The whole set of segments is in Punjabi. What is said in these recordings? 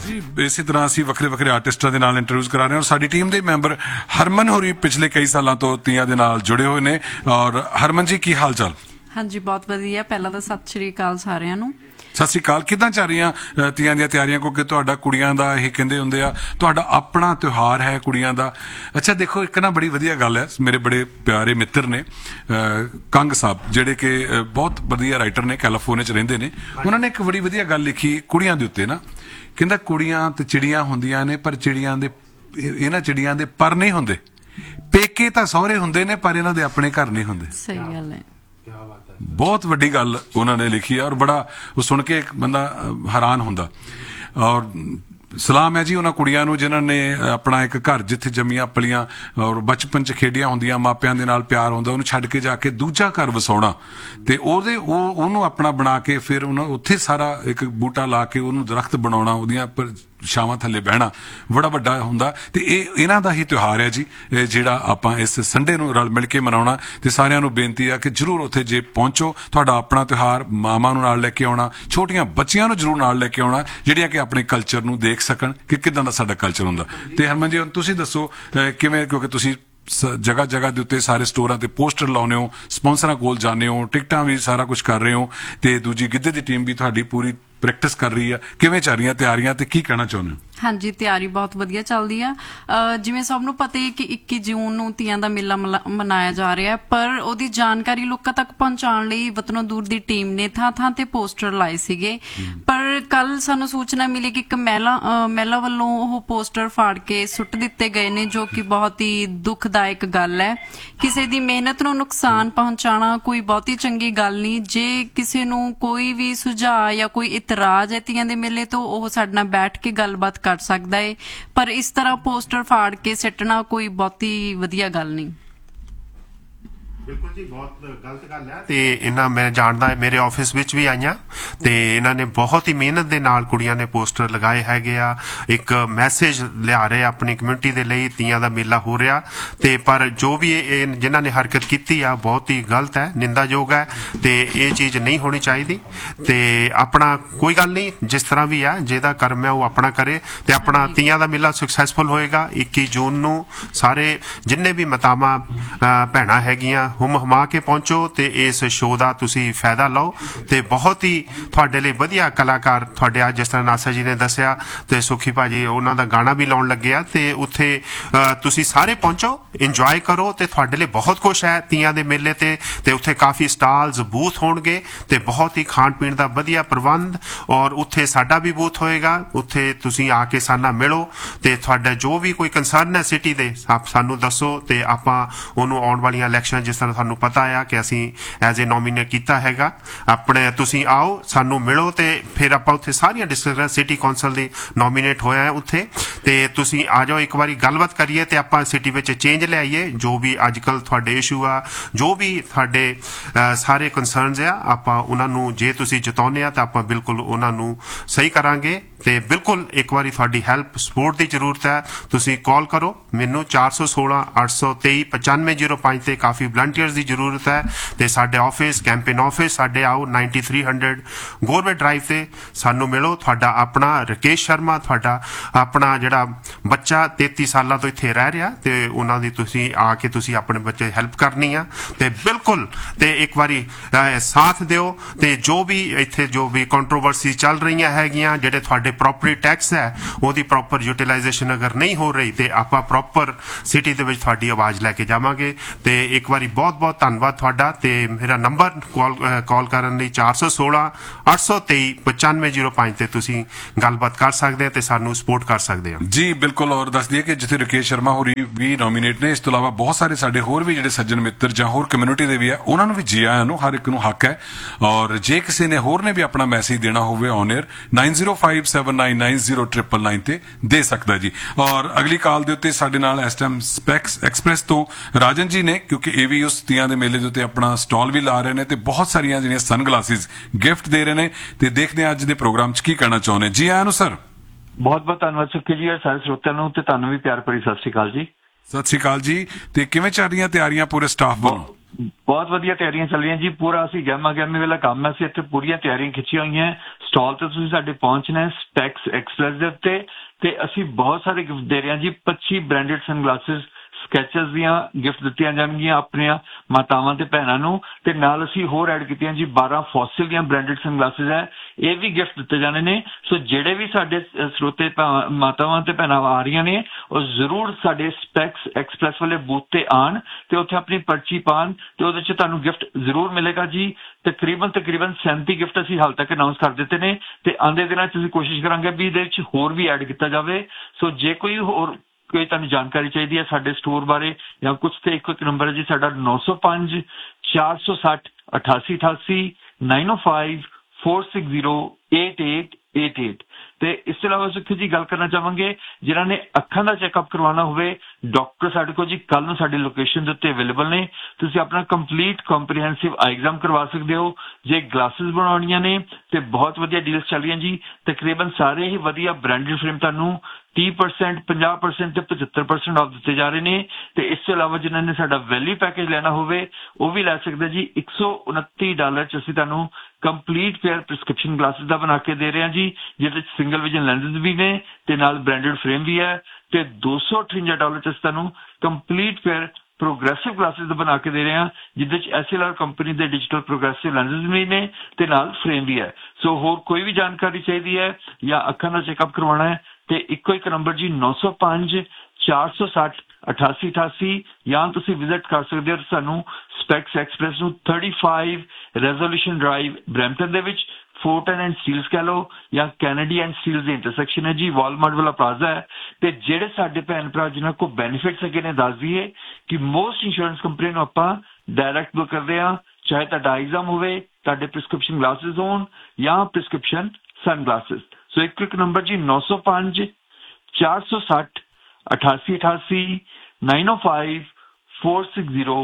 ਜੀ ਇਸੇ ਤਰ੍ਹਾਂ ਅਸੀਂ ਵੱਖਰੇ ਵੱਖਰੇ ਆਰਟਿਸਟਾਂ ਦੇ ਨਾਲ ਇੰਟਰਵਿਊਜ਼ ਕਰਾ ਰਹੇ ਹਾਂ ਔਰ ਸਾਡੀ ਟੀਮ ਦੇ ਮੈਂਬਰ ਹਰਮਨ ਹੋਰੀ ਪਿਛਲੇ ਕਈ ਸਾਲਾਂ ਤੋਂ ਤੀਆਂ ਦੇ ਨਾਲ ਜੁੜੇ ਹੋਏ ਨੇ। ਔਰ ਹਰਮਨ ਜੀ ਕੀ ਹਾਲ ਚਾਲ? ਹਾਂਜੀ ਬਹੁਤ ਵਧੀਆ। ਪਹਿਲਾਂ ਤਾਂ ਸਤਿ ਸ਼੍ਰੀ ਅਕਾਲ ਸਾਰਿਆਂ ਨੂੰ। ਸਤਿ ਸ਼੍ਰੀ ਅਕਾਲ। ਕਿੱਦਾਂ ਚੱਲ ਰਹੀਆਂ ਤੀਆਂ ਦੀਆਂ ਤਿਆਰੀਆਂ? ਕਿਉਂਕਿ ਤੁਹਾਡਾ ਕੁੜੀਆਂ ਦਾ ਇਹ ਕਹਿੰਦੇ ਹੁੰਦੇ ਆ ਤੁਹਾਡਾ ਆਪਣਾ ਤਿਉਹਾਰ ਹੈ ਕੁੜੀਆਂ ਦਾ। ਅੱਛਾ ਦੇਖੋ, ਇੱਕ ਨਾ ਬੜੀ ਵਧੀਆ ਗੱਲ ਹੈ, ਮੇਰੇ ਬੜੇ ਪਿਆਰੇ ਮਿੱਤਰ ਨੇ ਕੰਗ ਸਾਹਿਬ ਜਿਹੜੇ ਕਿ ਬਹੁਤ ਵਧੀਆ ਰਾਈਟਰ ਨੇ, ਕੈਲੀਫੋਰਨੀਆ 'ਚ ਰਹਿੰਦੇ ਨੇ। ਉਹਨਾਂ ਨੇ ਇੱਕ ਬੜੀ ਵਧੀਆ ਗੱਲ ਲਿਖੀ ਕੁੜੀਆਂ ਦੇ ਉੱਤੇ ਨਾ, ਕਹਿੰਦਾ ਕੁੜੀਆਂ ਤੇ ਚਿੜੀਆਂ ਹੁੰਦੀਆਂ ਨੇ ਪਰ ਚਿੜੀਆਂ ਦੇ ਇਹਨਾਂ ਚਿੜੀਆਂ ਦੇ ਪਰ ਨਹੀਂ ਹੁੰਦੇ। ਪੇਕੇ ਤਾਂ ਸਹੁਰੇ ਹੁੰਦੇ ਨੇ ਪਰ ਇਹਨਾਂ ਦੇ ਆਪਣੇ ਘਰ ਨਹੀਂ ਹੁੰਦੇ। ਸਹੀ ਗੱਲ ਹੈ। ਬਹੁਤ ਵੱਡੀ ਗੱਲ ਉਹਨਾਂ ਨੇ ਲਿਖੀ ਹੈ ਔਰ ਬੜਾ ਉਹ ਸੁਣ ਕੇ ਬੰਦਾ ਹੈਰਾਨ ਹੁੰਦਾ। ਔਰ ਸਲਾਮ ਹੈ ਜੀ ਉਹਨਾਂ ਕੁੜੀਆਂ ਨੂੰ ਜਿਨ੍ਹਾਂ ਨੇ ਆਪਣਾ ਇੱਕ ਘਰ ਜਿੱਥੇ ਜੰਮੀਆਂ ਪਲੀਆਂ ਔਰ ਬਚਪਨ 'ਚ ਖੇਡੀਆਂ ਹੁੰਦੀਆਂ, ਮਾਪਿਆਂ ਦੇ ਨਾਲ ਪਿਆਰ ਹੁੰਦਾ, ਉਹਨੂੰ ਛੱਡ ਕੇ ਜਾ ਕੇ ਦੂਜਾ ਘਰ ਵਸਾਉਣਾ ਤੇ ਉਹਨੂੰ ਆਪਣਾ ਬਣਾ ਕੇ ਫਿਰ ਉਹਨਾਂ ਉੱਥੇ ਸਾਰਾ ਇੱਕ ਬੂਟਾ ਲਾ ਕੇ ਉਹਨੂੰ ਦਰਖਤ ਬਣਾਉਣਾ, ਉਹਦੀਆਂ ਛਾਵਾਂ ਥੱਲੇ ਬਹਿਣਾ ਬੜਾ ਵੱਡਾ ਹੁੰਦਾ। ਤੇ ਇਹਨਾਂ ਦਾ ਹੀ ਤਿਉਹਾਰ ਹੈ ਜੀ ਜਿਹੜਾ ਆਪਾਂ ਇਸ ਸੰਡੇ ਨੂੰ ਰਲ ਮਿਲ ਕੇ ਮਨਾਉਣਾ। ਤੇ ਸਾਰਿਆਂ ਨੂੰ ਬੇਨਤੀ ਆ ਕਿ ਜਰੂਰ ਉੱਥੇ ਜੇ ਪਹੁੰਚੋ, ਤੁਹਾਡਾ ਆਪਣਾ ਤਿਉਹਾਰ ਮਾਵਾਂ ਨੂੰ ਨਾਲ ਲੈ ਕੇ ਆਉਣਾ, ਛੋਟੀਆਂ ਬੱਚੀਆਂ ਨੂੰ ਜਰੂਰ ਨਾਲ ਲੈ ਕੇ ਆਉਣਾ ਜਿਹੜੀਆਂ ਕਿ ਆਪਣੇ ਕਲਚਰ ਨੂੰ ਦੇਖ ਸਕਣ ਕਿ ਕਿੱਦਾਂ ਦਾ ਸਾਡਾ ਕਲਚਰ ਹੁੰਦਾ। ਤੇ ਹਰਮਨ ਜੀ ਤੁਸੀਂ ਦੱਸੋ ਕਿਵੇਂ, ਕਿਉਂਕਿ ਤੁਸੀਂ ਜਗ੍ਹਾ ਜਗ੍ਹਾ ਦੇ ਉੱਤੇ ਸਾਰੇ ਸਟੋਰਾਂ ਤੇ ਪੋਸਟਰ ਲਾਉਨੇ ਹੋ, ਸਪਾਂਸਰਾਂ ਕੋਲ ਜਾਂਦੇ ਹੋ, ਟਿਕਟਾਂ ਵੀ ਸਾਰਾ ਕੁਝ ਕਰ ਰਹੇ ਹੋ ਤੇ ਦੂਜੀ ਗਿੱਧੇ ਦੀ ਟੀਮ ਵੀ ਤੁਹਾਡੀ ਪੂਰੀ ਪ੍ਰੈਕਟਿਸ ਕਰ ਰਹੀ ਆ। ਕਿਵੇਂ ਚੱਲ ਰਹੀਆਂ ਤਿਆਰੀਆਂ ਤੇ ਕੀ ਕਹਿਣਾ ਚਾਹੁੰਦੇ ਹੋ? ਹਾਂਜੀ ਤਿਆਰੀ ਬਹੁਤ ਵਧੀਆ ਚੱਲਦੀ ਆ। ਜਿਵੇਂ ਸਭ ਨੂੰ ਪਤਾ ਹੈ ਕਿ 21 ਜੂਨ ਨੂੰ ਤੀਆਂ ਦਾ ਮੇਲਾ ਮਨਾਇਆ ਜਾ ਰਿਹਾ, ਪਰ ਉਹਦੀ ਜਾਣਕਾਰੀ ਲੋਕਾਂ ਤੱਕ ਪਹੁੰਚਾਉਣ ਲਈ ਵਤਨੋਂ ਦੂਰ ਦੀ ਟੀਮ ਨੇ ਥਾਂ ਥਾਂ ਤੇ ਪੋਸਟਰ ਲਾਏ ਸੀਗੇ। ਪਰ ਕੱਲ ਸਾਨੂੰ ਸੂਚਨਾ ਮਿਲੀ ਕਿ ਇੱਕ ਮਹਿਲਾ ਵੱਲੋਂ ਉਹ ਪੋਸਟਰ ਫਾੜ ਕੇ ਸੁੱਟ ਦਿੱਤੇ ਗਏ ਨੇ, ਜੋ ਕਿ ਬਹੁਤ ਹੀ ਦੁਖਦਾਇਕ ਗੱਲ ਹੈ। ਕਿਸੇ ਦੀ ਮਿਹਨਤ ਨੂੰ ਨੁਕਸਾਨ ਪਹੁੰਚਾਉਣਾ ਕੋਈ ਬਹੁਤੀ ਚੰਗੀ ਗੱਲ ਨਹੀਂ। ਜੇ ਕਿਸੇ ਨੂੰ ਕੋਈ ਵੀ ਸੁਝਾਅ ਜਾਂ ਕੋਈ ਇਤਰਾਜ਼ ਹੈ ਤੀਆਂ ਦੇ ਮੇਲੇ ਤੋਂ, ਉਹ ਸਾਡੇ ਨਾਲ ਬੈਠ ਕੇ ਗੱਲਬਾਤ ਕਰ ਸਕਦਾ ਹੈ, ਪਰ ਇਸ ਤਰ੍ਹਾਂ ਪੋਸਟਰ ਫਾੜ ਕੇ ਸਿੱਟਣਾ ਕੋਈ ਬਹੁਤੀ ਵਧੀਆ ਗੱਲ ਨਹੀਂ। ਬਿਲਕੁਲ ਜੀ, ਬਹੁਤ ਗਲਤ ਗੱਲ ਹੈ। ਤੇ ਇਹਨਾਂ ਮੈਂ ਜਾਣਦਾ ਮੇਰੇ ਆਫਿਸ ਵਿੱਚ ਵੀ ਆਈਆਂ ਤੇ ਇਹਨਾਂ ਨੇ ਬਹੁਤ ਹੀ ਮਿਹਨਤ ਦੇ ਨਾਲ ਕੁੜੀਆਂ ਨੇ ਪੋਸਟਰ ਲਗਾਏ ਹੈਗੇ ਆ, ਇੱਕ ਮੈਸੇਜ ਲਿਆ ਰਹੇ ਆਪਣੀ ਕਮਿਊਨਿਟੀ ਦੇ ਲਈ। ਤੀਆਂ ਦਾ ਮੇਲਾ ਹੋ ਰਿਹਾ ਤੇ ਪਰ ਜੋ ਵੀ ਜਿਨ੍ਹਾਂ ਨੇ ਹਰਕਤ ਕੀਤੀ ਆ ਬਹੁਤ ਹੀ ਗਲਤ ਹੈ, ਨਿੰਦਾਯੋਗ ਹੈ ਤੇ ਇਹ ਚੀਜ਼ ਨਹੀਂ ਹੋਣੀ ਚਾਹੀਦੀ। ਤੇ ਆਪਣਾ ਕੋਈ ਗੱਲ ਨਹੀਂ, ਜਿਸ ਤਰ੍ਹਾਂ ਵੀ ਆ ਜਿਹਦਾ ਕਰਮ ਹੈ ਉਹ ਆਪਣਾ ਕਰੇ ਤੇ ਆਪਣਾ ਤੀਆਂ ਦਾ ਮੇਲਾ ਸਕਸੈਸਫੁਲ ਹੋਏਗਾ। 21 ਜੂਨ ਨੂੰ ਸਾਰੇ ਜਿੰਨੇ ਵੀ ਮਾਤਾਵਾਂ ਭੈਣਾਂ ਹੈਗੀਆਂ ਹੁਮਾ ਕੇ ਪਹੁੰਚੋ ਤੇ ਇਸ ਸ਼ੋਅ ਦਾ ਤੁਸੀਂ ਫਾਇਦਾ ਲਓ। ਤੇ ਬਹੁਤ ਹੀ ਤੁਹਾਡੇ ਲਈ ਵਧੀਆ ਕਲਾਕਾਰ ਤੁਹਾਡੇ ਅੱਜ ਜਿਸ ਤਰ੍ਹਾਂ ਨਾਸਾ ਜੀ ਨੇ ਦੱਸਿਆ ਤੇ ਸੁਖੀ ਭਾਜੀ ਉਹਨਾਂ ਦਾ ਗਾਣਾ ਵੀ ਲਾਉਣ ਲੱਗੇ ਆ ਤੇ ਉੱਥੇ ਤੁਸੀਂ ਸਾਰੇ ਪਹੁੰਚੋ, ਇੰਜੋਏ ਕਰੋ ਤੇ ਤੁਹਾਡੇ ਲਈ ਬਹੁਤ ਕੁਛ ਹੈ ਤੀਆਂ ਦੇ ਮੇਲੇ ਤੇ ਉੱਥੇ ਕਾਫੀ ਸਟਾਲਸ ਬੂਥ ਹੋਣਗੇ ਤੇ ਬਹੁਤ ਹੀ ਖਾਣ ਪੀਣ ਦਾ ਵਧੀਆ ਪ੍ਰਬੰਧ ਔਰ ਉੱਥੇ ਸਾਡਾ ਵੀ ਬੂਥ ਹੋਏਗਾ। ਉੱਥੇ ਤੁਸੀਂ ਆ ਕੇ ਸਾਨਾ ਮਿਲੋ ਤੇ ਤੁਹਾਡਾ ਜੋ ਵੀ ਕੋਈ ਕੰਸਰਨ ਹੈ ਸਿਟੀ ਦੇ ਸਾਨੂੰ ਦੱਸੋ ਤੇ ਆਪਾਂ ਉਹਨੂੰ ਆਉਣ ਵਾਲੀਆਂ ਇਲੈਕਸ਼ਨ ਜਿਸ ਤਰ੍ਹਾਂ ਤੁਹਾਨੂੰ ਪਤਾ ਆ ਕਿ ਅਸੀਂ ਐਜ਼ ਏ ਨੋਮੀਨੇਟ ਕੀਤਾ ਹੈਗਾ ਆਪਣੇ, ਤੁਸੀਂ ਆਓ ਸਾਨੂੰ ਮਿਲੋ ਤੇ ਫਿਰ ਆਪਾਂ ਉੱਥੇ ਸਾਰੀਆਂ ਡਿਸਟ੍ਰਿਕਟ ਸਿਟੀ ਕੌਂਸਲ ਦੀ ਨੋਮੀਨੇਟ ਹੋਇਆ ਹੈ ਉੱਥੇ ਤੇ ਤੁਸੀਂ ਆ ਜਾਓ, ਇੱਕ ਵਾਰੀ ਗੱਲਬਾਤ ਕਰੀਏ ਤੇ ਆਪਾਂ ਸਿਟੀ ਵਿੱਚ ਚੇਂਜ ਲਿਆਈਏ। ਜੋ ਵੀ ਅੱਜ ਕੱਲ੍ਹ ਤੁਹਾਡੇ ਇਸ਼ੂ ਆ, ਜੋ ਵੀ ਤੁਹਾਡੇ ਸਾਰੇ ਕੰਸਰਨਸ ਆ, ਆਪਾਂ ਉਹਨਾਂ ਨੂੰ ਜੇ ਤੁਸੀਂ ਜਿਤਾਉਂਦੇ ਆ ਤਾਂ ਆਪਾਂ ਬਿਲਕੁਲ ਉਹਨਾਂ ਨੂੰ ਸਹੀ ਕਰਾਂਗੇ। ਤੇ ਬਿਲਕੁਲ ਇੱਕ ਵਾਰੀ ਤੁਹਾਡੀ ਹੈਲਪ ਸਪੋਰਟ ਦੀ ਜ਼ਰੂਰਤ ਹੈ। ਤੁਸੀਂ ਕਾਲ ਕਰੋ ਮੈਨੂੰ 416 823 9505 ਤੇ ਕਾਫੀ ਵਲੰਟੀਅਰਸ ਦੀ ਜ਼ਰੂਰਤ ਹੈ। ਤੇ ਸਾਡੇ ਆਫਿਸ ਕੈਂਪੇਨ ਆਫਿਸ ਸਾਡੇ ਆਓ 9300 ਗੌਰਮੈਂਟ ਡਰਾਈਵ ਤੇ ਸਾਨੂੰ ਮਿਲੋ। ਤੁਹਾਡਾ ਆਪਣਾ ਰਕੇਸ਼ ਸ਼ਰਮਾ, ਤੁਹਾਡਾ ਆਪਣਾ ਜਿਹੜਾ ਬੱਚਾ 33 ਸਾਲਾਂ ਤੋਂ ਇੱਥੇ ਰਹਿ ਰਿਹਾ ਤੇ ਉਹਨਾਂ ਦੀ ਤੁਸੀਂ ਆ ਕੇ ਤੁਸੀਂ ਆਪਣੇ ਬੱਚੇ ਹੈਲਪ ਕਰਨੀ ਆ ਤੇ ਬਿਲਕੁਲ ਤੇ ਇੱਕ ਵਾਰੀ ਸਾਥ ਦਿਓ। ਤੇ ਜੋ ਵੀ ਇੱਥੇ ਜੋ ਵੀ ਕੰਟਰੋਵਰਸੀ ਚੱਲ ਰਹੀਆਂ ਹੈਗੀਆਂ, ਜਿਹੜੇ ਤੁਹਾਡੇ ਪ੍ਰੋਪਰਟੀ ਟੈਕਸ ਹੈ ਉਹਦੀ ਪ੍ਰੋਪਰ ਯੂਟੀਲਾਈਜੇਸ਼ਨ ਅਗਰ ਨਹੀਂ ਹੋ ਰਹੀ ਤੇ ਆਪਾਂ ਪ੍ਰੋਪਰ ਸਿਟੀ ਦੇ ਵਿੱਚ ਤੁਹਾਡੀ ਆਵਾਜ਼ ਲੈ ਕੇ ਜਾਵਾਂਗੇ। ਤੇ ਇੱਕ ਵਾਰੀ ਬਹੁਤ ਬਹੁਤ ਧੰਨਵਾਦ ਤੁਹਾਡਾ। ਤੇ ਮੇਰਾ ਨੰਬਰ ਕਾਲ ਕਰਨ ਲਈ 416 823 9505 ਤੇ ਤੁਸੀਂ ਗੱਲਬਾਤ ਕਰ ਸਕਦੇ ਹੋ ਤੇ ਸਾਨੂੰ ਸਪੋਰਟ ਕਰ ਸਕਦੇ ਹੋ ਜੀ। ਬਿਲਕੁਲ। ਔਰ ਦੱਸ ਦਈਏ ਕਿ ਜਿੱਥੇ ਰਕੇਸ਼ ਸ਼ਰਮਾ ਹੋਰੀ ਵੀ ਨੋਮੀਨੇਟ ਨੇ, ਇਸ ਤੋਂ ਇਲਾਵਾ ਬਹੁਤ ਸਾਰੇ ਸਾਡੇ ਹੋਰ ਵੀ ਜਿਹੜੇ ਸੱਜਣ ਮਿੱਤਰ ਜਾਂ ਹੋਰ ਕਮਿਊਨਿਟੀ ਦੇ ਵੀ ਆ, ਉਹਨਾਂ ਨੂੰ ਵੀ ਜੀ ਆਇਆਂ ਨੂੰ, ਹਰ ਇੱਕ ਨੂੰ ਹੱਕ ਹੈ। ਔਰ ਜੇ ਕਿਸੇ ਨੇ ਹੋਰ ਨੇ ਵੀ ਆਪਣਾ ਮੈਸੇਜ ਦੇਣਾ ਹੋਵੇ ਔਨ 에ਅਰ 9057990999 ਤੇ ਦੇ ਸਕਦਾ ਜੀ। ਔਰ ਅਗਲੀ ਕਾਲ ਦੇ ਉੱਤੇ ਸਾਡੇ ਨਾਲ ਇਸ ਟਾਈਮ ਸਪੈਕਸ ਐਕਸਪ੍ਰੈਸ ਤੋਂ ਰਾਜਨ ਜੀ ਨੇ, ਕਿਉਂਕਿ ਇਹ ਵੀ ਉਸ ਤੀਆਂ ਦੇ ਮੇਲੇ ਦੇ ਉੱਤੇ ਆਪਣਾ ਸਟਾਲ ਵੀ ਲਾ ਰਹੇ ਨੇ ਤੇ ਬਹੁਤ ਸਾਰੀਆਂ ਜਿਹੜੀਆਂ ਸਨ ਗਲਾਸਿਸ ਗਿਫਟ ਦੇ ਰਹੇ ਨੇ। ਤੇ ਦੇਖਦੇ ਹਾਂ ਅੱਜ ਦੇ ਪ੍ਰੋਗਰਾਮ 'ਚ ਕੀ ਕਹਿਣਾ ਚਾਹੁੰਦੇ। ਜੀ ਆਇਆਂ ਨੂੰ ਸਰ। ਬਹੁਤ ਬਹੁਤ ਧੰਨਵਾਦ ਸੁੱਕੀ ਜੀ, ਸਾਰੇ ਸਰੋਤਿਆਂ ਨੂੰ ਤੇ ਤੁਹਾਨੂੰ ਵੀ ਪਿਆਰ ਭਰੀ ਸਤਿ ਸ਼੍ਰੀ ਅਕਾਲ ਜੀ। ਸਤਿ ਸ਼੍ਰੀ ਅਕਾਲ ਜੀ। ਤੇ ਕਿਵੇਂ ਚੱਲ ਰਹੀਆਂ ਤਿਆਰੀਆਂ ਪੂਰੇ ਸਟਾਫ ਵੱਲੋਂ? ਬਹੁਤ ਵਧੀਆ ਤਿਆਰੀਆਂ ਚੱਲ ਰਹੀਆਂ ਜੀ। ਪੂਰਾ ਅਸੀਂ ਗਹਿਮਾ ਗਹਿਮੀ ਵਾਲਾ ਕੰਮ ਹੈ। ਅਸੀਂ ਇੱਥੇ ਪੂਰੀਆਂ ਤਿਆਰੀਆਂ ਖਿੱਚੀਆਂ ਹੋਈਆਂ। ਸਟਾਲ ਤੇ ਤੁਸੀਂ ਸਾਡੇ ਪਹੁੰਚਣਾ ਹੈ ਸਪੈਕਸ ਐਕਸਪ੍ਰੈਸ ਦੇ ਉੱਤੇ, ਤੇ ਅਸੀਂ ਬਹੁਤ ਸਾਰੇ ਗਿਫਟ ਦੇ ਰਹੇ ਹਾਂ ਜੀ। 25 ਬ੍ਰਾਂਡਡ ਸਨਗਲਾਸਿਸ ਸਕੈਚਸ ਦੀਆਂ ਗਿਫਟ ਦਿੱਤੀਆਂ ਜਾਣਗੀਆਂ ਆਪਣੀਆਂ ਮਾਤਾਵਾਂ ਤੇ ਭੈਣਾਂ ਨੂੰ, ਤੇ ਨਾਲ ਅਸੀਂ ਹੋਰ ਐਡ ਕੀਤੀਆਂ ਜੀ 12 ਫੋਸਿਲ ਦੀਆਂ ਬ੍ਰਾਂਡਡ ਸਨਗਲਾਸਿਸ ਹੈ, ਇਹ ਵੀ ਗਿਫਟ ਦਿੱਤੇ ਜਾਣੇ ਨੇ। ਸੋ ਜਿਹੜੇ ਵੀ ਸਾਡੇ ਸਰੋਤੇ ਮਾਤਾਵਾਂ ਤੇ ਭੈਣਾਂ ਆ ਰਹੀਆਂ ਨੇ ਉਹ ਜ਼ਰੂਰ ਸਾਡੇ ਸਪੈਕਸ ਐਕਸਪ੍ਰੈਸ ਵਾਲੇ ਬੂਥ ਤੇ ਆਣ ਤੇ ਉੱਥੇ ਆਪਣੀ ਪਰਚੀ ਪਾਣ, ਤੇ ਉਹਦੇ 'ਚ ਤੁਹਾਨੂੰ ਗਿਫਟ ਜ਼ਰੂਰ ਮਿਲੇਗਾ ਜੀ। ਤਕਰੀਬਨ 37 ਗਿਫਟ ਅਸੀਂ ਹਾਲ ਤੱਕ ਅਨਾਉਂਸ ਕਰ ਦਿੱਤੇ ਨੇ, ਤੇ ਆਉਂਦੇ ਦਿਨਾਂ 'ਚ ਅਸੀਂ ਕੋਸ਼ਿਸ਼ ਕਰਾਂਗੇ ਵੀ ਇਹਦੇ 'ਚ ਹੋਰ ਵੀ ਐਡ ਕੀਤਾ ਜਾਵੇ। ਸੋ ਜੇ ਕੋਈ ਤੁਹਾਨੂੰ ਜਾਣਕਾਰੀ ਚਾਹੀਦੀ ਹੈ ਸਾਡੇ ਸਟੋਰ ਬਾਰੇ ਜਾਂ ਕੁਝ, ਤੇ ਇੱਕੋ ਇੱਕ ਨੰਬਰ ਹੈ ਜੀ ਸਾਡਾ 905 460 8888 905 460 8888। ਤੇ ਇਸ ਤੋਂ ਇਲਾਵਾ ਸੁਖੀ ਜੀ ਗੱਲ ਕਰਨਾ ਚਾਹਾਂਗੇ ਜਿਨ੍ਹਾਂ ਨੇ ਅੱਖਾਂ ਦਾ ਚੈੱਕਅਪ ਕਰਵਾਉਣਾ ਹੋਵੇ, ਡਾਕਟਰ ਸਾਡੇ ਕੋਲ ਜੀ ਕੱਲ ਨੂੰ ਸਾਡੀ ਲੋਕੇਸ਼ਨ ਦੇ ਉੱਤੇ ਅਵੇਲੇਬਲ ਨੇ। ਤੁਸੀਂ ਆਪਣਾ ਕੰਪਲੀਟ ਕੰਪਰੀਹੈਂਸਿਵ ਆਈ ਐਗਜ਼ਾਮ ਕਰਵਾ ਸਕਦੇ ਹੋ। ਜੇ ਗਲਾਸਿਸ ਬਣਾਉਣੀਆਂ ਨੇ ਤੇ ਬਹੁਤ ਵਧੀਆ ਡੀਲਸ ਚੱਲ ਰਹੀਆਂ ਜੀ। ਤਕਰੀਬਨ ਸਾਰੇ ਹੀ ਵਧੀਆ ਬ੍ਰਾਂਡਡ ਫਰੇਮ ਤੁਹਾਨੂੰ 30%, 50% ਤੇ 75% ਆਫ ਦਿੱਤੇ ਜਾ ਰਹੇ ਨੇ। ਤੇ ਇਸ ਤੋਂ ਇਲਾਵਾ ਜਿਨ੍ਹਾਂ ਨੇ ਸਾਡਾ ਵੈਲਿਊ ਪੈਕੇਜ ਲੈਣਾ ਹੋਵੇ ਉਹ ਵੀ ਲੈ ਸਕਦੇ ਜੀ। $129 ਚ ਅਸੀਂ ਤੁਹਾਨੂੰ ਕੰਪਲੀਟ ਪੇਅਰ ਪ੍ਰਿਸਕ੍ਰਿਪਸ਼ਨ ਗਲਾਸਿਸ ਦਾ ਬਣਾ ਕੇ ਦੇ ਰਹੇ ਹਾਂ ਜੀ, ਜਿਹਦੇ 'ਚ ਸਿੰਗਲ ਵਿਜ਼ਨ ਲੈਂਸਿਸ ਵੀ ਨੇ ਤੇ ਨਾਲ ਬ੍ਰਾਂਡਡ ਫਰੇਮ ਵੀ ਹੈ। ਤੇ $258 ਚ ਅਸੀਂ ਤੁਹਾਨੂੰ ਕੰਪਲੀਟ ਪੇਅਰ ਪ੍ਰੋਗਰੈਸਿਵ ਗਲਾਸਿਸ ਦਾ ਬਣਾ ਕੇ ਦੇ ਰਹੇ ਹਾਂ, ਜਿਹਦੇ 'ਚ SLR ਕੰਪਨੀ ਦੇ ਡਿਜੀਟਲ ਪ੍ਰੋਗਰੈਸਿਵ ਲੈਂਸਿਸ ਵੀ ਨੇ ਤੇ ਨਾਲ ਫਰੇਮ ਵੀ ਹੈ। ਸੋ ਹੋਰ ਕੋਈ ਵੀ ਜਾਣਕਾਰੀ ਚਾਹੀਦੀ ਹੈ ਜਾਂ ਅੱਖਾਂ ਦਾ ਚੈੱਕਅਪ ਕਰਵਾਉਣਾ ਹੈ ਤੇ ਇੱਕੋ ਇੱਕ ਨੰਬਰ ਜੀ 905 460 8888, ਜਾਂ ਤੁਸੀਂ ਵਿਜ਼ਿਟ ਕਰ ਸਕਦੇ ਹੋ ਸਾਨੂੰ ਸਪੈਕਸ ਐਕਸਪ੍ਰੈਸ ਨੂੰ 35 ਰੈਜ਼ੋਲੂਸ਼ਨ ਡਰਾਈਵ ਬਰੈਂਪਟਨ ਦੇ ਵਿੱਚ, ਫੋਰਟਨ ਐਂਡ ਸਟੀਲਸ ਕਹਿ ਲਓ ਜਾਂ Kennedy and Steeles the intersection ਹੈ ਜੀ, ਵਾਲਮਾਰਟ ਵਾਲਾ ਪਲਾਜ਼ਾ ਹੈ। ਤੇ ਜਿਹੜੇ ਸਾਡੇ ਭੈਣ ਭਰਾ ਜਿਨ੍ਹਾਂ ਕੋਲ ਬੈਨੀਫਿਟਸ ਹੈਗੇ ਨੇ ਦੱਸ ਦਈਏ ਕਿ ਮੋਸਟ ਇੰਸ਼ੋਰੈਂਸ ਕੰਪਨੀ ਨੂੰ ਆਪਾਂ ਡਾਇਰੈਕਟ ਬੁੱਕ ਕਰਦੇ ਹਾਂ, ਚਾਹੇ ਤੁਹਾਡਾ ਐਗਜ਼ਾਮ ਹੋਵੇ, ਤੁਹਾਡੇ ਪ੍ਰਿਸਕ੍ਰਿਪਸ਼ਨ ਗਲਾਸਿਸ ਹੋਣ ਜਾਂ ਪ੍ਰਿਸਕ੍ਰਿਪਸ਼ਨ ਸਨ ਗਲਾਸਿਸ। ਸੋ ਇੱਕ ਨੰਬਰ ਜੀ 905 460 8888 905 460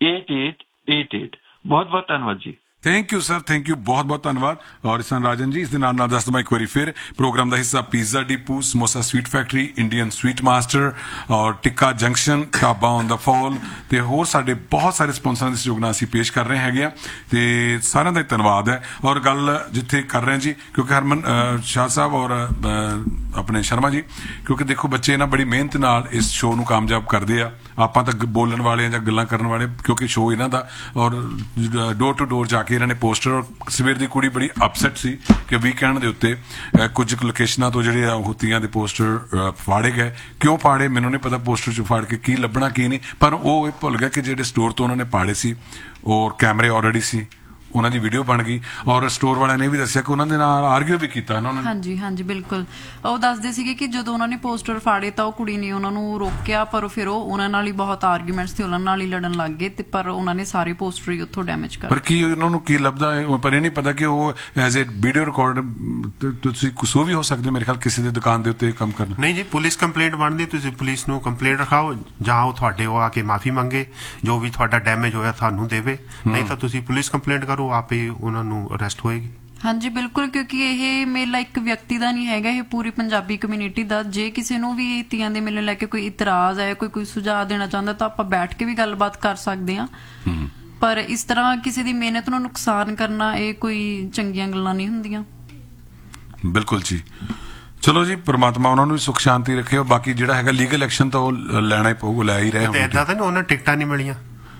8888। ਬਹੁਤ ਬਹੁਤ ਧੰਨਵਾਦ ਜੀ। Thank you sir, thank you, ਬਹੁਤ ਬਹੁਤ ਧੰਨਵਾਦ। ਔਰ ਇਸਨ ਰਾਜਨ ਜੀ, ਇਸ ਦੇ ਨਾਲ ਦੱਸ ਦਵਾਂ ਇੱਕ ਵਾਰੀ ਫਿਰ ਪ੍ਰੋਗਰਾਮ ਦਾ ਹਿੱਸਾ pizza depot, samosa sweet factory, Indian sweet master ਔਰ ਟਿੱਕਾ junction, dhaba on the fall ਤੇ ਹੋਰ ਸਾਡੇ ਬਹੁਤ ਸਾਰੇ ਸਪਾਂਸਰਾਂ ਦੇ ਸਹਿਯੋਗ ਨਾਲ ਅਸੀਂ ਪੇਸ਼ ਕਰ ਰਹੇ ਹੈਗੇ ਆ ਤੇ ਸਾਰਿਆਂ ਦਾ ਧੰਨਵਾਦ ਹੈ। ਔਰ ਗੱਲ ਜਿੱਥੇ ਕਰ ਰਹੇ ਜੀ, ਕਿਉਂਕਿ ਹਰਮਨ ਸ਼ਾਹ ਸਾਹਿਬ ਔਰ ਆਪਣੇ ਸ਼ਰਮਾ ਜੀ, ਕਿਉਂਕਿ ਦੇਖੋ ਬੱਚੇ ਨਾ ਬੜੀ ਮਿਹਨਤ ਨਾਲ ਇਸ ਸ਼ੋਅ ਨੂੰ ਕਾਮਯਾਬ ਕਰਦੇ ਆ। ਆਪਾਂ ਤਾਂ ਬੋਲਣ ਵਾਲੇ ਜਾਂ ਗੱਲਾਂ ਕਰਨ ਵਾਲੇ, ਕਿਉਂਕਿ ਸ਼ੋਅ ਇਹਨਾਂ ਦਾ, ਔਰ ਡੋਰ ਟੂ ਡੋਰ ਜਾ ਕੇ ਇਹਨਾਂ ਨੇ ਪੋਸਟਰ, ਔਰ ਸਵੇਰ ਦੀ ਕੁੜੀ ਬੜੀ ਅਪਸੈਟ ਸੀ ਕਿ ਵੀਕਐਂਡ ਦੇ ਉੱਤੇ ਕੁਝ ਲੋਕੇਸ਼ਨਾਂ ਤੋਂ ਜਿਹੜੇ ਹੁਤੀਆਂ ਦੇ ਪੋਸਟਰ ਫਾੜੇ ਗਏ। ਕਿਉਂ ਫਾੜੇ ਮੈਨੂੰ ਨਹੀਂ ਪਤਾ, ਪੋਸਟਰ 'ਚ ਫਾੜ ਕੇ ਕੀ ਲੱਭਣਾ ਕੀ ਨਹੀਂ, ਪਰ ਉਹ ਭੁੱਲ ਗਿਆ ਕਿ ਜਿਹੜੇ ਸਟੋਰ ਤੋਂ ਉਹਨਾਂ ਨੇ ਪਾੜੇ ਸੀ ਔਰ ਕੈਮਰੇ ਆਲਰੇਡੀ ਸੀ, ਉਹਨਾਂ ਦੀ ਵੀਡੀਓ ਬਣ ਗਈ। ਔਰ ਸਟੋਰ ਵਾਲਿਆਂ ਨੇ ਵੀ ਦੱਸਿਆ ਕਿ ਉਹਨਾਂ ਦੇ ਨਾਲ ਆਰਗਿਊ ਵੀ ਕੀਤਾ ਉਹਨਾਂ ਨੇ। ਹਾਂਜੀ ਹਾਂਜੀ ਬਿਲਕੁਲ, ਉਹ ਦੱਸਦੇ ਸੀਗੇ ਕਿ ਜਦੋਂ ਉਹਨਾਂ ਨੇ ਪੋਸਟਰ ਫਾੜੇ ਤਾਂ ਉਹ ਕੁੜੀ ਨੇ ਉਹਨਾਂ ਨੂੰ ਰੋਕਿਆ, ਪਰ ਫਿਰ ਉਹ ਉਹਨਾਂ ਨਾਲ ਹੀ ਬਹੁਤ ਆਰਗੂਮੈਂਟਸ ਤੇ ਉਹਨਾਂ ਨਾਲ ਹੀ ਲੜਨ ਲੱਗ ਗਏ ਤੇ ਪਰ ਉਹਨਾਂ ਨੇ ਸਾਰੇ ਪੋਸਟਰ ਹੀ ਉੱਥੋਂ ਡੈਮੇਜ ਕਰ। ਪਰ ਕੀ ਉਹਨਾਂ ਨੂੰ ਕੀ ਲੱਭਦਾ ਹੈ, ਪਰ ਇਹ ਨਹੀਂ ਪਤਾ ਕਿ ਉਹ ਐਜ਼ ਏ ਵੀਡੀਓ ਰਿਕਾਰਡ ਤੁਸੀਂ ਕੁਛ ਵੀ ਹੋ ਸਕਦੇ ਮੇਰੇ ਖਿਆਲ ਕਿਸੇ ਦੀ ਦੁਕਾਨ ਦੇ ਉੱਤੇ ਕੰਮ ਕਰਨਾ। ਨਹੀਂ ਜੀ, ਪੁਲਿਸ ਕੰਪਲੇਂਟ ਬਣਦੀ, ਤੁਸੀਂ ਪੁਲਿਸ ਨੂੰ ਕੰਪਲੇਂਟ ਰਖਾਓ, ਜਾਂ ਉਹ ਤੁਹਾਡੇ ਉਹ ਆ ਕੇ ਮਾਫੀ ਮੰਗੇ, ਜੋ ਵੀ ਤੁਹਾਡਾ ਡੈਮੇਜ ਹੋਇਆ ਤੁਹਾਨੂੰ ਦੇਵੇ, ਨਹੀਂ ਤਾਂ ਤੁਸੀਂ ਪੁਲਿਸ ਕੰਪਲੇਂਟ ਕਰੋ, ਆਪੇ ਉਹਨਾਂ ਨੂੰ ਅਰੈਸਟ ਹੋਏਗੀ। ਹਾਂਜੀ ਬਿਲਕੁਲ, ਕਿਉਂਕਿ ਇਹ ਮੇਲਾ ਇੱਕ ਵਿਅਕਤੀ ਦਾ ਨਹੀਂ ਹੈਗਾ, ਇਹ ਪੂਰੀ ਪੰਜਾਬੀ ਕਮਿਊਨਿਟੀ ਦਾ। ਜੇ ਕਿਸੇ ਨੂੰ ਵੀ ਤੀਆਂ ਦੇ ਮੇਲੇ ਲੈ ਕੇ ਕੋਈ ਇਤਰਾਜ਼ ਹੈ, ਕੋਈ ਸੁਝਾਅ ਦੇਣਾ ਚਾਹੁੰਦਾ ਤਾਂ ਆਪਾਂ ਬੈਠ ਕੇ ਵੀ ਗੱਲਬਾਤ ਕਰ ਸਕਦੇ ਹਾਂ, ਪਰ ਇਸ ਤਰ੍ਹਾਂ ਕਿਸੇ ਦੀ ਮਿਹਨਤ ਨੂੰ ਨੁਕਸਾਨ ਕਰਨਾ ਇਹ ਕੋਈ ਚੰਗੀਆਂ ਗੱਲਾਂ ਨਹੀਂ ਹੁੰਦੀਆਂ। ਬਿਲਕੁਲ ਜੀ, ਚਲੋ ਜੀ, ਪ੍ਰਮਾਤਮਾ ਉਹਨਾਂ ਨੂੰ ਵੀ ਸੁਖ ਸ਼ਾਂਤੀ ਰੱਖੇ। ਬਾਕੀ ਜਿਹੜਾ ਹੈਗਾ ਲੀਗਲ ਐਕਸ਼ਨ ਤਾਂ ਉਹ ਲੈਣਾ ਹੀ ਪਊਗਾ, ਲੈ ਹੀ ਰਹੇ ਹੁਣ। ਏਦਾਂ ਤਾਂ ਉਹਨਾਂ ਟਿਕਟਾਂ ਨਹੀਂ ਮਿਲੀਆਂ,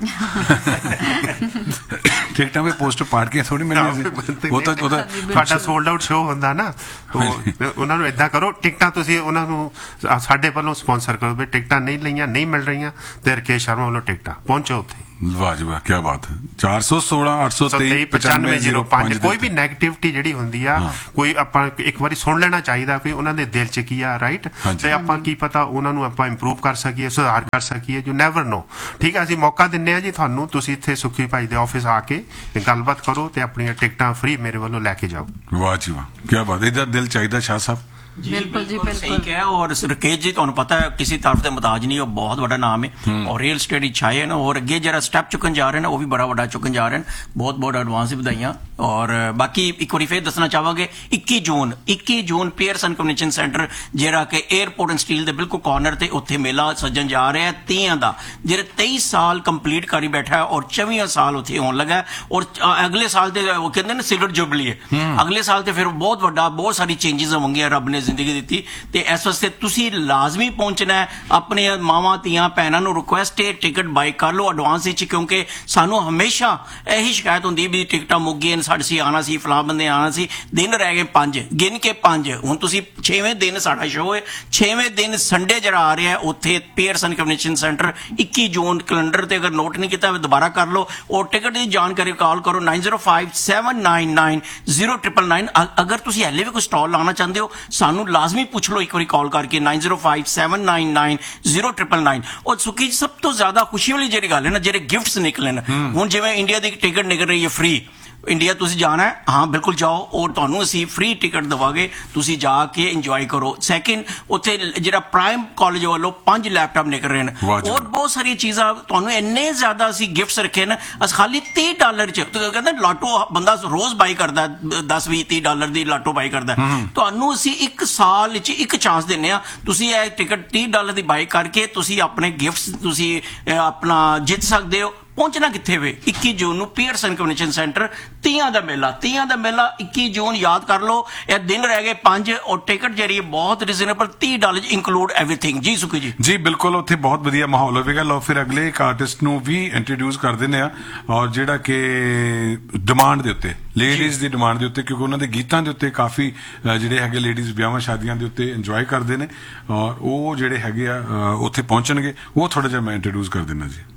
ਟਿਕਟਾਂ ਵੀ ਪੋਸਟਰ ਪਾੜ ਕੇ ਥੋੜੀ ਮਿਲਣੀ ਸੀ, ਉਹ ਤਾਂ ਤੁਹਾਡਾ ਸੋਲਡ ਆਊਟ ਸ਼ੋਅ ਹੁੰਦਾ ਨਾ, ਉਹਨਾਂ ਨੂੰ ਏਦਾਂ ਕਰੋ, ਟਿਕਟਾਂ ਤੁਸੀਂ ਉਹਨਾਂ ਨੂੰ ਸਾਡੇ ਵੱਲੋਂ ਸਪਾਂਸਰ ਕਰੋ ਵੀ ਟਿਕਟਾਂ ਨਹੀਂ ਲਈਆਂ, ਨਹੀਂ ਮਿਲ ਰਹੀਆਂ ਤੇ ਰਕੇਸ਼ ਸ਼ਰਮਾ ਵੱਲੋਂ ਟਿਕਟਾਂ ਪਹੁੰਚੋ ਉੱਥੇ। ਵਾਹ ਜੀ ਵਾਹ, ਕੀ ਬਾਤ ਹੈ। 416 823 9505। ਕੋਈ ਵੀ ਨੈਗੇਟਿਵਿਟੀ ਜਿਹੜੀ ਹੁੰਦੀ ਆ, ਕੋਈ ਆਪਾਂ ਇੱਕ ਵਾਰੀ ਸੁਣ ਲੈਣਾ ਚਾਹੀਦਾ ਕਿ ਉਹਨਾਂ ਦੇ ਦਿਲ 'ਚ ਕੀ ਆ, ਰਾਈਟ, ਤੇ ਆਪਾਂ ਕੀ ਪਤਾ ਉਹਨਾਂ ਨੂੰ ਆਪਾਂ ਇੰਪਰੂਵ ਕਰ ਸਕੀਏ, ਸੁਧਾਰ ਕਰ ਸਕੀਏ, ਯੂ ਨੈਵਰ ਨੋ। ਠੀਕ ਹੈ, ਅਸੀਂ ਮੌਕਾ ਦਿੰਨੇ ਆ ਜੀ ਤੁਹਾਨੂੰ, ਤੁਸੀਂ ਇੱਥੇ ਸੁਖੀ ਭਾਈ ਦੇ ਆਫਿਸ ਆ ਕੇ ਗੱਲਬਾਤ ਕਰੋ ਤੇ ਆਪਣੀਆਂ ਟਿਕਟਾਂ ਫ੍ਰੀ ਮੇਰੇ ਵੱਲੋਂ ਲੈ ਕੇ ਜਾਓ। ਵਾਹ ਜੀ ਵਾਹ, ਕੀ ਬਾਤ, ਇਹਦਾ ਦਿਲ ਚਾਹੀਦਾ ਸ਼ਾਹ ਸਾਹਿਬ। ਬਿਲਕੁਲ ਜੀ, ਸਹੀ ਬਿਲकुल ਕਿਹਾ। ਔਰ ਰਕੇਸ਼ ਜੀ ਤੁਹਾਨੂੰ ਪਤਾ ਹੈ ਕਿਸੇ ਤਰਫ ਦੇ ਮੁਤਾਜ ਨਹੀਂ, ਉਹ ਬਹੁਤ ਵੱਡਾ ਨਾਮ ਹੈ ਔਰ ਰੀਅਲ ਸਟੇਟ ਵਿੱਚ ਆਏ ਨੇ ਔਰ ਅੱਗੇ ਜਿਹੜਾ ਸਟੈਪ ਚੁੱਕਣ ਜਾ ਰਹੇ ਨੇ ਉਹ ਵੀ ਬੜਾ ਵੱਡਾ ਚੁੱਕਣ ਜਾ ਰਹੇ ਨੇ। ਬਹੁਤ ਬਹੁਤ ਐਡਵਾਂਸ ਵਧਾਈਆਂ। ਔਰ ਬਾਕੀ ਇੱਕ ਵਾਰੀ ਫੇਰ ਦੱਸਣਾ ਚਾਹਾਂਗੇ 21 ਜੂਨ ਪੀਅਰਸਨ ਕਨਵੈਨਸ਼ਨ ਸੈਂਟਰ ਜਿਹੜਾ ਕਿ 에ਅਰਪੋਰਟ ਐਂਡ ਸਟੀਲ ਦੇ ਬਿਲਕੁਲ ਕਾਰਨਰ ਤੇ ਉੱਥੇ ਮੇਲਾ ਸੱਜਣ ਜਾ ਰਿਹਾ ਹੈ 30 ਦਾ, ਜਿਹੜੇ 23 ਸਾਲ ਕੰਪਲੀਟ ਕਰੀ ਬੈਠਾ ਹੈ ਔਰ 24 ਸਾਲ ਉੱਥੇ ਹੋਣ ਲੱਗਾ ਹੈ। ਔਰ ਅਗਲੇ ਸਾਲ ਤੇ ਉਹ ਕਹਿੰਦੇ ਨੇ ਸਿਲਵਰ ਜੁਬਲੀ ਹੈ, ਅਗਲੇ ਸਾਲ ਤੇ ਫਿਰ ਬਹੁਤ ਵੱਡਾ ਬਹੁਤ ਸਾਰੀ ਚੇਂਜਸ ਹੋਣਗੀਆਂ ਰੱਬ ਨੇ ਜ਼ਿੰਦਗੀ ਦਿੱਤੀ। ਤੇ ਇਸ ਵਾਸਤੇ ਤੁਸੀਂ ਲਾਜ਼ਮੀ ਪਹੁੰਚਣਾ ਹੈ। ਆਪਣੇ ਮਾਵਾਂ ਧੀਆਂ ਭੈਣਾਂ ਨੂੰ ਰਿਕੁਐਸਟ ਹੈ ਟਿਕਟ ਬਾਈ ਕਰ ਲਓ ਐਡਵਾਂਸ ਵਿੱਚ, ਕਿਉਂਕਿ ਸਾਨੂੰ ਹਮੇਸ਼ਾ ਇਹੀ ਸ਼ਿਕਾਇਤ ਹੁੰਦੀ ਵੀ ਟਿਕਟਾਂ ਮੁੱਕ ਗਈਆਂ, ਸਾਡੇ ਸੀ ਆਣਾ ਸੀ, ਫਲਾਂ ਬੰਦੇ ਆਣਾ ਸੀ, ਦਿਨ ਰਹਿ ਗਏ 5, ਗਿਣ ਕੇ 5। ਹੁਣ ਤੁਸੀਂ 6ਵੇਂ ਦਿਨ ਸਾਡਾ ਸ਼ੋਅ ਹੈ, 6ਵੇਂ ਦਿਨ ਸੰਡੇ ਜਿਹੜਾ ਆ ਰਿਹਾ ਉੱਥੇ ਪੀਅਰਸਨ ਕਨਵੈਨਸ਼ਨ ਸੈਂਟਰ 21 ਜੂਨ ਕੈਲੰਡਰ ਤੇ ਅਗਰ ਨੋਟ ਨਹੀਂ ਕੀਤਾ ਦੁਬਾਰਾ ਕਰ ਲਓ। ਔਰ ਟਿਕਟ ਦੀ ਜਾਣਕਾਰੀ ਕਾਲ ਕਰੋ 9057990999। ਅਗਰ ਤੁਸੀਂ ਹਲੇ ਵੀ ਕੋਈ ਸਟਾਲ ਲਾਉਣਾ ਚਾਹੁੰਦੇ ਹੋ ਸਾਨੂੰ ਲਾਜ਼ਮੀ ਪੁੱਛ ਲਓ ਇੱਕ ਵਾਰੀ ਕਾਲ ਕਰਕੇ 9057990999। ਔਰ ਸੁਖੀ ਸਭ ਤੋਂ ਜ਼ਿਆਦਾ ਖੁਸ਼ੀ ਵਾਲੀ ਜਿਹੜੀ ਗੱਲ ਹੈ ਨਾ, ਜਿਹੜੇ ਗਿਫਟਸ ਨਿਕਲੇ ਨੇ, ਹੁਣ ਜਿਵੇਂ ਇੰਡੀਆ ਦੀ ਟਿਕਟ ਨਿਕਲ ਰਹੀ ਹੈ ਫ੍ਰੀ, ਇੰਡੀਆ ਤੁਸੀਂ ਜਾਣਾ ਹੈ, ਹਾਂ ਬਿਲਕੁਲ ਜਾਓ ਔਰ ਤੁਹਾਨੂੰ ਅਸੀਂ ਫ੍ਰੀ ਟਿਕਟ ਦੇਵਾਂਗੇ, ਤੁਸੀਂ ਜਾ ਕੇ ਇੰਜੋਏ ਕਰੋ। ਸੈਕਿੰਡ ਉੱਥੇ ਜਿਹੜਾ ਪ੍ਰਾਈਮ ਕਾਲਜ ਵੱਲੋਂ 5 ਲੈਪਟਾਪ ਨਿਕਲ ਰਹੇ ਨੇ ਔਰ ਬਹੁਤ ਸਾਰੀਆਂ ਚੀਜ਼ਾਂ ਤੁਹਾਨੂੰ ਇੰਨੇ ਜ਼ਿਆਦਾ ਅਸੀਂ ਗਿਫਟਸ ਰੱਖੇ ਨੇ। ਅਸੀਂ ਖਾਲੀ $30 ਚ ਕਹਿੰਦੇ ਲਾਟੋ ਬੰਦਾ ਰੋਜ਼ ਬਾਈ ਕਰਦਾ, 10 20 30 ਡਾਲਰ ਦੀ ਲਾਟੋ ਬਾਈ ਕਰਦਾ, ਤੁਹਾਨੂੰ ਅਸੀਂ 1 ਸਾਲ ਵਿੱਚ ਇੱਕ ਚਾਂਸ ਦਿੰਨੇ ਆ, ਤੁਸੀਂ ਇਹ ਟਿਕਟ $30 ਦੀ ਬਾਈ ਕਰਕੇ ਤੁਸੀਂ ਆਪਣੇ ਗਿਫਟਸ ਤੁਸੀਂ ਆਪਣਾ ਜਿੱਤ ਸਕਦੇ ਹੋ। ਪਹੁੰਚਣਾ ਕਿੱਥੇ ਵੇ? 21 ਜੂਨ ਨੂੰ ਪੀਅਰਸਨ ਕਨਵੈਨਸ਼ਨ ਸੈਂਟਰ, 30 ਦਾ ਮੇਲਾ 21 ਜੂਨ ਯਾਦ ਕਰ ਲਓ। ਇਹ ਦਿਨ ਰਹਿ ਗਏ 5 ਔਰ ਟਿਕਟ ਜਿਹੜੀ ਬਹੁਤ ਰੀਜ਼ਨੇਬਲ $30 ਇਨਕਲੂਡ ਐਵਰੀਥਿੰਗ। ਜੀ ਸੁਖੀ ਜੀ। ਜੀ ਬਿਲਕੁਲ, ਉੱਥੇ ਬਹੁਤ ਵਧੀਆ ਮਾਹੌਲ ਹੋਵੇਗਾ। ਲਓ ਫਿਰ ਅਗਲੇ ਇੱਕ ਆਰਟਿਸਟ ਨੂੰ ਵੀ ਇੰਟਰੋਡਿਊਸ ਕਰ ਦਿੰਦੇ ਆ, ਔਰ ਜਿਹੜਾ ਕਿ ਡਿਮਾਂਡ ਦੇ ਉੱਤੇ, ਲੇਡੀਜ਼ ਦੀ ਡਿਮਾਂਡ ਦੇ ਉੱਤੇ, ਕਿਉਂਕਿ ਉਹਨਾਂ ਦੇ ਗੀਤਾਂ ਦੇ ਉੱਤੇ ਕਾਫੀ ਜਿਹੜੇ ਹੈਗੇ ਲੇਡੀਜ਼ ਵਿਆਹਾਂ ਸ਼ਾਦੀਆਂ ਦੇ ਉੱਤੇ ਇੰਜੋਏ ਕਰਦੇ ਨੇ, ਔਰ ਉਹ ਜਿਹੜੇ ਹੈਗੇ ਆ ਉੱਥੇ ਪਹੁੰਚਣਗੇ। ਉਹ ਥੋੜਾ ਜਿਹਾ ਮੈਂ ਇੰਟਰੋਡਿਊਸ ਕਰ ਦਿੰਦਾ ਜੀ।